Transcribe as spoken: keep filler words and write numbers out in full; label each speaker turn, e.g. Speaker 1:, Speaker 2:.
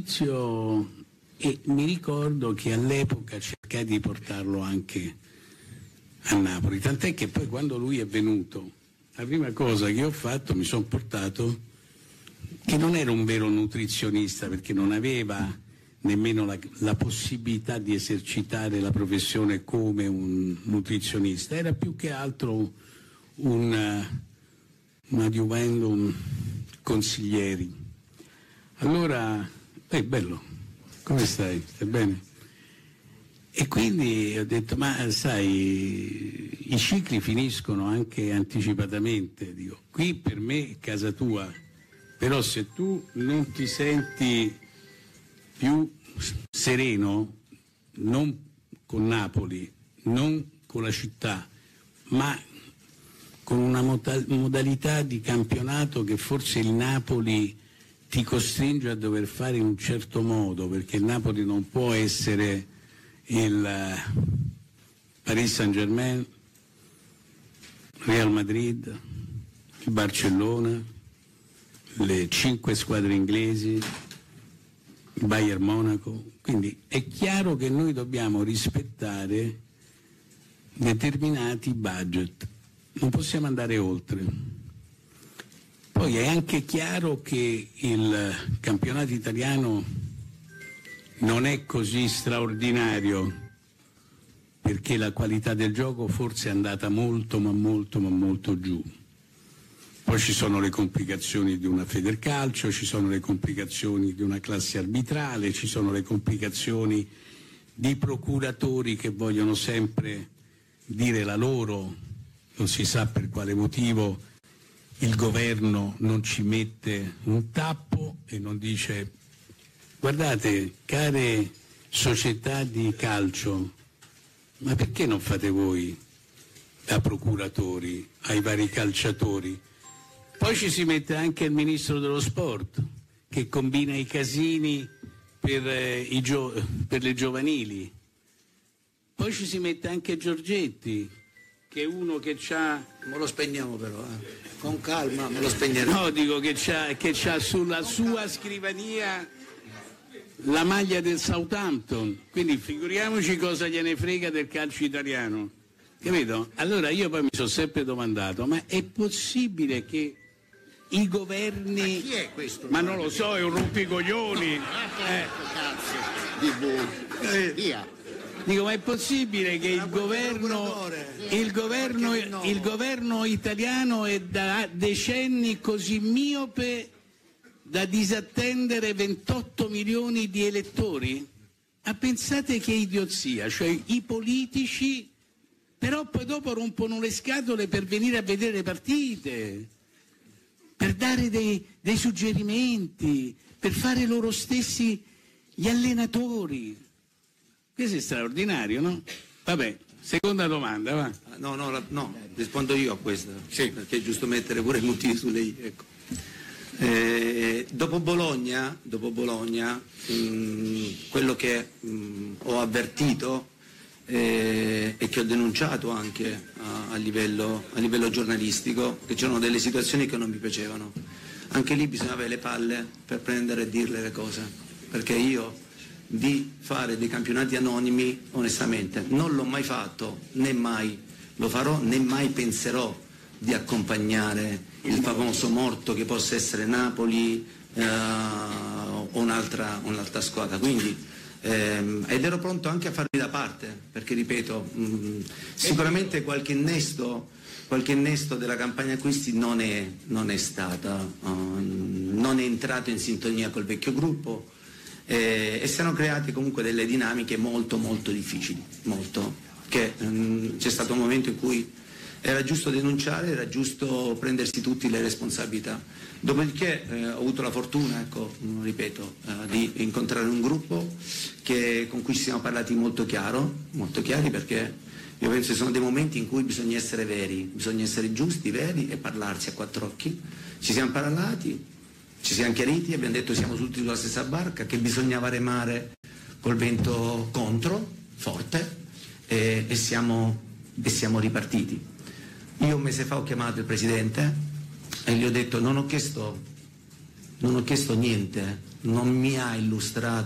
Speaker 1: giudizio, e mi ricordo che all'epoca cercai di portarlo anche a Napoli, tant'è che poi quando lui è venuto, la prima cosa che ho fatto, mi sono portato, che non era un vero nutrizionista perché non aveva nemmeno la, la possibilità di esercitare la professione come un nutrizionista, era più che altro un, un adiuvandum consiglieri. Allora, è bello, come stai? Stai bene? E quindi ho detto, ma sai, i cicli finiscono anche anticipatamente, dico, qui per me è casa tua, però se tu non ti senti più sereno, non con Napoli, non con la città, ma con una modalità di campionato che forse il Napoli ti costringe a dover fare in un certo modo, perché il Napoli non può essere il Paris Saint-Germain, Real Madrid, il Barcellona, le cinque squadre inglesi, il Bayern Monaco. Quindi è chiaro che noi dobbiamo rispettare determinati budget, non possiamo andare oltre. Poi è anche chiaro che il campionato italiano non è così straordinario, perché la qualità del gioco forse è andata molto ma molto ma molto giù. Poi ci sono le complicazioni di una Federcalcio, ci sono le complicazioni di una classe arbitrale, ci sono le complicazioni di procuratori che vogliono sempre dire la loro, non si sa per quale motivo il governo non ci mette un tappo e non dice: guardate, care società di calcio, ma perché non fate voi da procuratori ai vari calciatori? Poi ci si mette anche il ministro dello sport che combina i casini per, eh, i gio- per le giovanili. Poi ci si mette anche Giorgetti, che è uno che c'ha...
Speaker 2: Me lo spegniamo però, eh. Con calma, me lo spegneremo.
Speaker 1: No, dico che c'ha, che c'ha sulla sua scrivania la maglia del Southampton, quindi figuriamoci cosa gliene frega del calcio italiano, capito? Allora io poi mi sono sempre domandato, ma è possibile che i governi...
Speaker 2: Ma chi è questo?
Speaker 1: Ma non lo so, è un rompicoglioni.
Speaker 2: Eh. Cazzo, di buon. Eh, via.
Speaker 1: Dico, ma è possibile che il governo, il governo, il governo italiano è da decenni così miope da disattendere ventotto milioni di elettori? Ma pensate che idiozia, cioè i politici però poi dopo rompono le scatole per venire a vedere le partite, per dare dei, dei suggerimenti, per fare loro stessi gli allenatori. Questo è straordinario, no? Vabbè, seconda domanda, va.
Speaker 2: No, no, la, no, rispondo io a questa, sì, perché è giusto mettere pure i motivi su lei, ecco. Eh, dopo Bologna, dopo Bologna mh, quello che mh, ho avvertito eh, e che ho denunciato anche a, a, livello, a livello giornalistico, che c'erano delle situazioni che non mi piacevano. Anche lì bisogna avere le palle per prendere e dirle le cose, perché io di fare dei campionati anonimi onestamente non l'ho mai fatto, né mai lo farò, né mai penserò di accompagnare il famoso morto che possa essere Napoli eh, o un'altra, un'altra squadra, quindi ehm, ed ero pronto anche a farmi da parte, perché ripeto mh, sicuramente qualche innesto qualche innesto della campagna acquisti non è, non è stata uh, non è entrato in sintonia col vecchio gruppo. Eh, e si erano create comunque delle dinamiche molto molto difficili, molto, che mh, c'è stato un momento in cui era giusto denunciare, era giusto prendersi tutti le responsabilità. Dopodiché eh, ho avuto la fortuna, ecco, mh, ripeto, eh, di incontrare un gruppo che, con cui ci siamo parlati molto chiaro, molto chiari, perché io penso che sono dei momenti in cui bisogna essere veri, bisogna essere giusti, veri e parlarsi a quattro occhi. Ci siamo parlati, ci siamo chiariti, abbiamo detto siamo tutti sulla stessa barca, che bisognava remare col vento contro, forte, e, e, siamo, e siamo ripartiti. Io un mese fa ho chiamato il Presidente e gli ho detto, non ho chiesto non ho chiesto niente, non mi ha illustrato